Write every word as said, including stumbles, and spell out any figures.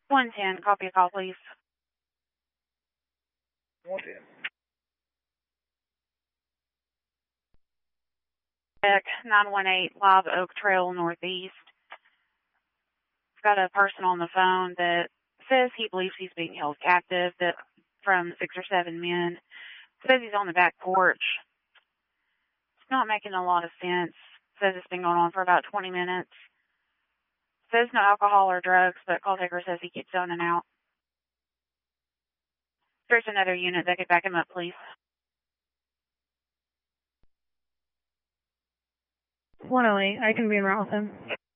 one ten, copy a call, please. one ten. nine one eight Live Oak Trail Northeast. Got a person on the phone that says he believes he's being held captive that from six or seven men. Says he's on the back porch. It's not making a lot of sense. Says it's been going on for about twenty minutes. Says no alcohol or drugs, but call taker says he keeps zoning out. If there's another unit that could back him up, please. one oh eight, I can be in route with him.